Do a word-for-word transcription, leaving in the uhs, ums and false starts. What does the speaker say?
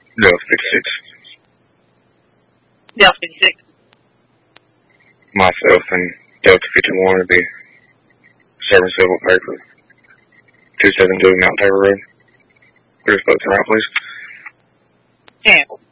Delta fifty-six. Delta fifty-six. Myself and Delta fifty-one will be serving civil paper. two seventy-two Mount Tabor Road. Where's folks around, please? Campbell.